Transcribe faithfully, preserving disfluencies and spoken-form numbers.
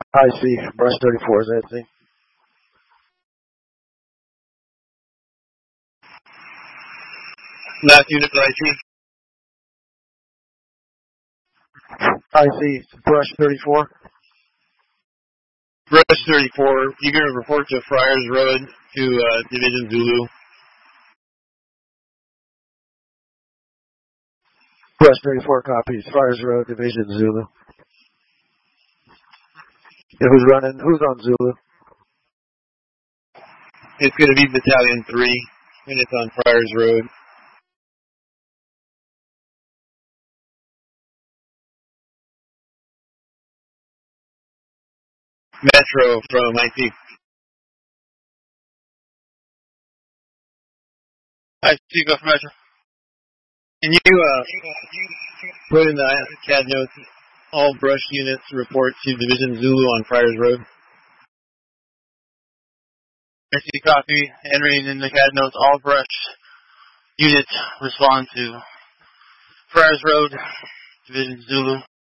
I see. Brush thirty-four, is that thing? Last unit that I see. I see. Brush thirty-four. Brush thirty-four, you can report to Friars Road to uh, Division Zulu. Brush thirty-four copies. Friars Road, Division Zulu. Yeah, who's running? Who's on Zulu? It's going to be Battalion three, and it's on Friars Road. Metro from I think. I see, go for Metro. Can you uh, put in the C A D notes, all brush units report to Division Zulu on Friars Road? I see, copy. Entering in the C A D notes, all brush units respond to Friars Road, Division Zulu.